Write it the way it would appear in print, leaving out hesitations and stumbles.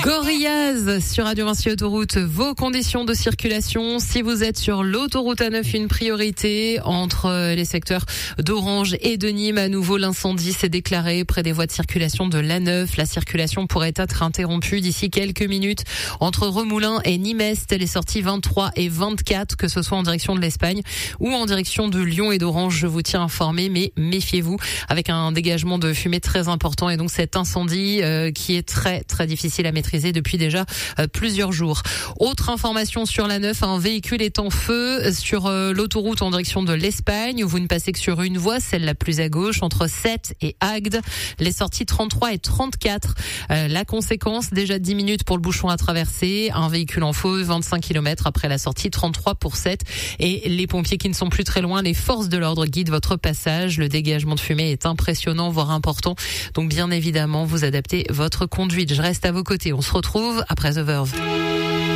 Gorillaz sur Radio Vinci Autoroute, vos conditions de circulation. Si vous êtes sur l'autoroute A9, une priorité entre les secteurs d'Orange et de Nîmes. À nouveau, l'incendie s'est déclaré près des voies de circulation de l'A9. La circulation pourrait être interrompue d'ici quelques minutes entre Remoulins et Nîmes-Est. Les sorties 23 et 24, que ce soit en direction de l'Espagne ou en direction de Lyon et d'Orange, je vous tiens informé, mais méfiez-vous avec un dégagement de fumée très important et donc cet incendie qui est très très difficile à maîtriser depuis déjà plusieurs jours. Autre information sur l'A9, un véhicule est en feu sur l'autoroute en direction de l'Espagne où vous ne passez que sur une voie, celle la plus à gauche, entre Sète et Agde. Les sorties 33 et 34. La conséquence, déjà 10 minutes pour le bouchon à traverser. Un véhicule en feu, 25 km après la sortie 33 pour Sète. Et les pompiers qui ne sont plus très loin, les forces de l'ordre guident votre passage. Le dégagement de fumée est impressionnant, voire important. Donc bien évidemment, vous adaptez votre conduite. Je reste à vos côtés. On se retrouve après The Verve.